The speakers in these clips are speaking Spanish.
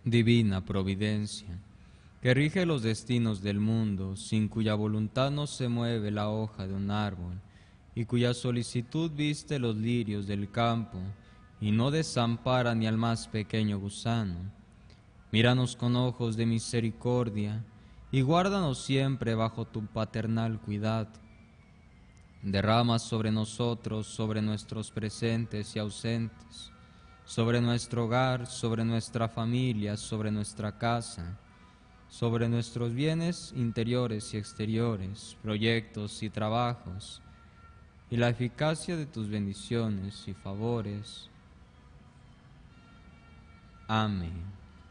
Divina providencia, que rige los destinos del mundo, sin cuya voluntad no se mueve la hoja de un árbol, y cuya solicitud viste los lirios del campo, y no desampara ni al más pequeño gusano. Míranos con ojos de misericordia, y guárdanos siempre bajo tu paternal cuidado. Derrama sobre nosotros, sobre nuestros presentes y ausentes, sobre nuestro hogar, sobre nuestra familia, sobre nuestra casa, sobre nuestros bienes interiores y exteriores, proyectos y trabajos, y la eficacia de tus bendiciones y favores. Amén.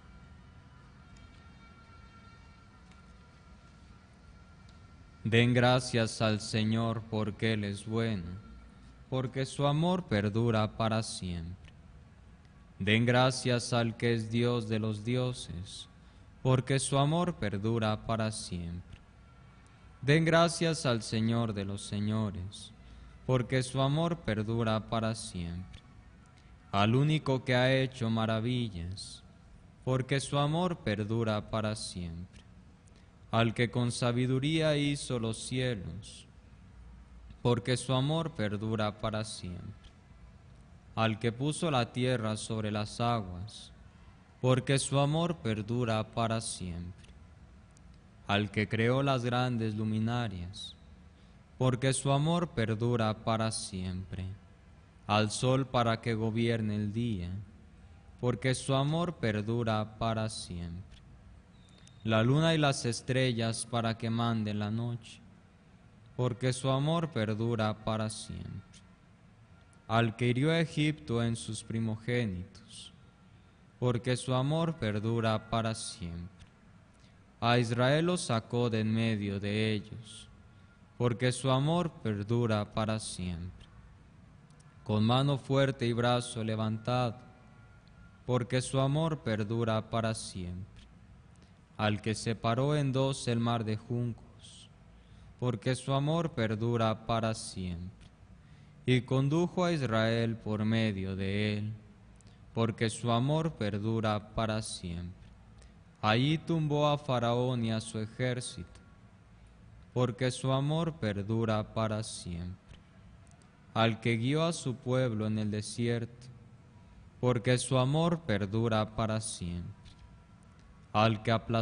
Den gracias al Señor porque Él es bueno, porque su amor perdura para siempre. Den gracias al que es Dios de los dioses, porque su amor perdura para siempre. Den gracias al Señor de los señores, porque su amor perdura para siempre. Al único que ha hecho maravillas, porque su amor perdura para siempre. Al que con sabiduría hizo los cielos, porque su amor perdura para siempre. Al que puso la tierra sobre las aguas, porque su amor perdura para siempre. Al que creó las grandes luminarias, porque su amor perdura para siempre. Al sol para que gobierne el día, porque su amor perdura para siempre. La luna y las estrellas para que manden la noche, porque su amor perdura para siempre. Al que hirió a Egipto en sus primogénitos, porque su amor perdura para siempre. A Israel lo sacó de en medio de ellos, porque su amor perdura para siempre. Con mano fuerte y brazo levantado, porque su amor perdura para siempre. Al que separó en dos el mar de juncos, porque su amor perdura para siempre. Y condujo a Israel por medio de él, porque su amor perdura para siempre. Allí tumbó a Faraón y a su ejército, porque su amor perdura para siempre. Al que guió a su pueblo en el desierto, porque su amor perdura para siempre. Al que aplastó